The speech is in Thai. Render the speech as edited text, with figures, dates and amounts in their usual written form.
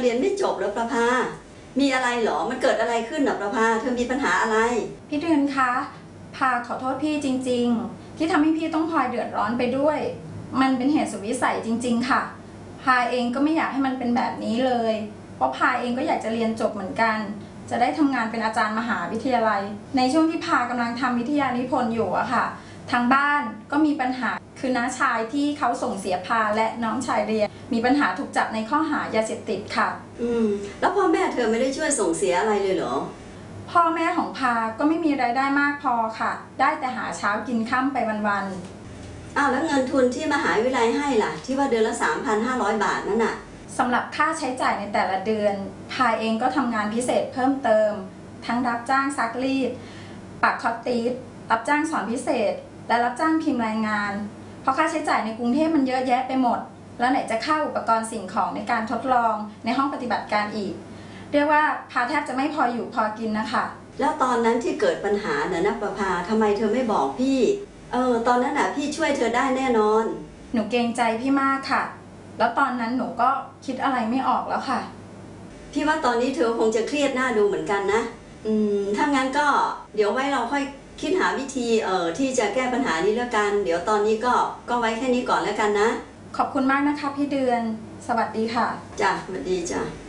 เรียนไม่จบแล้วประภามีอะไรหรอมันเกิดอะไรขึ้นหรอประภาเธอมีปัญหาอะไรพี่เดือนคะพาขอโทษพี่จริงๆที่ทำให้พี่ต้องพลอยเดือดร้อนไปด้วยมันเป็นเหตุสุดวิสัยจริงๆค่ะพาเองก็ไม่อยากให้มันเป็นแบบนี้เลยเพราะพาเองก็อยากจะเรียนจบเหมือนกันจะได้ทำงานเป็นอาจารย์มหาวิทยาลัยในช่วงที่พากำลังทำวิทยานิพนธ์อยู่อะค่ะทางบ้านก็มีปัญหาคือน้าชายที่เขาส่งเสียพาและน้องชายเรียนมีปัญหาถูกจับในข้อหายาเสพติดค่ะแล้วพ่อแม่เธอไม่ได้ช่วยส่งเสียอะไรเลยเหรอพ่อแม่ของพาก็ไม่มีรายได้มากพอค่ะได้แต่หาเช้ากินค่ำไปวันๆแล้วเงินทุนที่มหาวิทยาลัยให้ล่ะที่ว่าเดือนละ 3,500 บาทนั่นน่ะสำหรับค่าใช้จ่ายในแต่ละเดือนพาเองก็ทำงานพิเศษเพิ่มเติมทั้งรับจ้างซักรีดปักคอตตีสรับจ้างสอนพิเศษและรับจ้างพิมพ์รายงานเพราะค่าใช้จ่ายในกรุงเทพมันเยอะแยะไปหมดแล้วไหนจะค่าอุปกรณ์สิ่งของในการทดลองในห้องปฏิบัติการอีกเรียกว่าพาแทบจะไม่พออยู่พอกินนะคะแล้วตอนนั้นที่เกิดปัญหาเนี่ยนะประภาทำไมเธอไม่บอกพี่ตอนนั้นน่ะพี่ช่วยเธอได้แน่นอนหนูเกรงใจพี่มากค่ะแล้วตอนนั้นหนูก็คิดอะไรไม่ออกแล้วค่ะพี่ว่าตอนนี้เธอคงจะเครียดหน้าดูเหมือนกันนะถ้างั้นก็เดี๋ยวไว้เราค่อยคิดหาวิธีที่จะแก้ปัญหานี้แล้วกันเดี๋ยวตอนนี้ก็ไว้แค่นี้ก่อนแล้วกันนะขอบคุณมากนะคะพี่เดือนสวัสดีค่ะจ้ะสวัสดีจ้ะ